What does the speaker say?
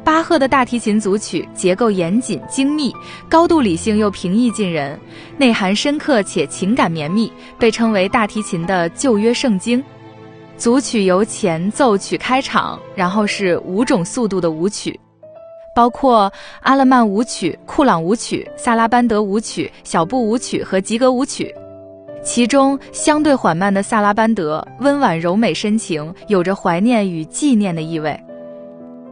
巴赫的大提琴组曲结构严谨精密，高度理性又平易近人，内涵深刻且情感绵密，被称为大提琴的旧约圣经。组曲由前奏曲开场，然后是5种速度的舞曲，包括阿勒曼舞曲、库朗舞曲、萨拉班德舞曲、小步舞曲和吉格舞曲。其中相对缓慢的萨拉班德温婉柔美深情，有着怀念与纪念的意味。